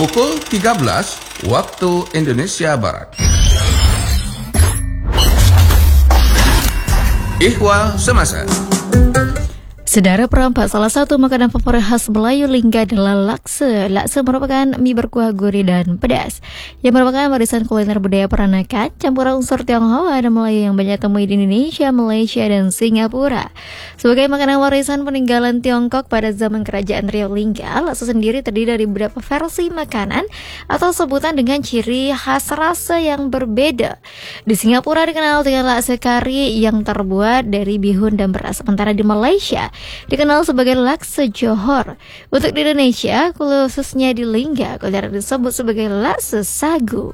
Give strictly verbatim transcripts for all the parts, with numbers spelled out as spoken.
pukul tiga belas waktu Indonesia Barat. Ihwal Semasa. Saudara perempat, salah satu makanan favorit khas Melayu Lingga adalah laksa. Laksa merupakan mie berkuah gurih dan pedas yang merupakan warisan kuliner budaya peranakan, campuran unsur Tionghoa dan Melayu yang banyak temui di Indonesia, Malaysia, dan Singapura. Sebagai makanan warisan peninggalan Tiongkok pada zaman kerajaan Riau Lingga, laksa sendiri terdiri dari beberapa versi makanan atau sebutan dengan ciri khas rasa yang berbeda. Di Singapura dikenal dengan laksa kari yang terbuat dari bihun dan beras, sementara di Malaysia dikenal sebagai laksa Johor. Untuk di Indonesia, khususnya di Lingga, kuliner disebut sebagai laksa sagu.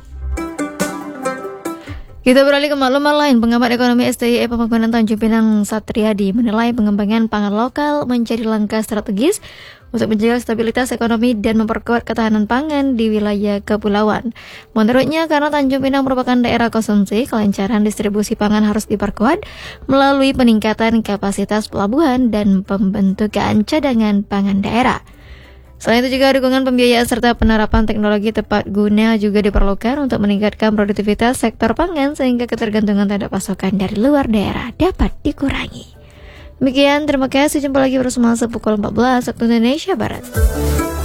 Kita beralih ke maklumat lain. Pengamat ekonomi S T I Pembangunan Tanjung Pinang Satriadi menilai pengembangan pangan lokal menjadi langkah strategis untuk menjaga stabilitas ekonomi dan memperkuat ketahanan pangan di wilayah kepulauan. Menurutnya, karena Tanjung Pinang merupakan daerah konsumsi, kelancaran distribusi pangan harus diperkuat melalui peningkatan kapasitas pelabuhan dan pembentukan cadangan pangan daerah. Selain itu juga dukungan pembiayaan serta penerapan teknologi tepat guna juga diperlukan untuk meningkatkan produktivitas sektor pangan sehingga ketergantungan terhadap pasokan dari luar daerah dapat dikurangi. Demikian, terima kasih. Jumpa lagi bersama pukul empat belas waktu Indonesia Barat.